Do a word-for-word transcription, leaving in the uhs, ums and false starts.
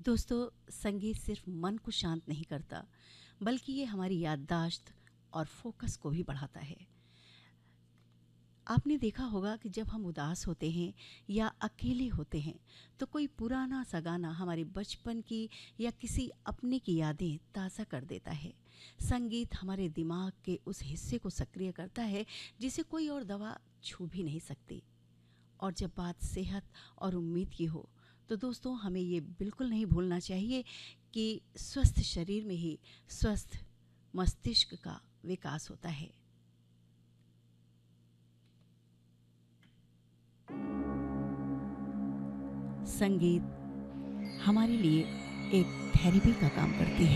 दोस्तों, संगीत सिर्फ मन को शांत नहीं करता, बल्कि ये हमारी याददाश्त और फोकस को भी बढ़ाता है। आपने देखा होगा कि जब हम उदास होते हैं या अकेले होते हैं, तो कोई पुराना सा गाना हमारे बचपन की या किसी अपने की यादें ताज़ा कर देता है। संगीत हमारे दिमाग के उस हिस्से को सक्रिय करता है जिसे कोई और दवा छू भी नहीं सकती। और जब बात सेहत और उम्मीद की हो, तो दोस्तों हमें ये बिल्कुल नहीं भूलना चाहिए कि स्वस्थ शरीर में ही स्वस्थ मस्तिष्क का विकास होता है। संगीत हमारे लिए एक थेरेपी का काम करती है।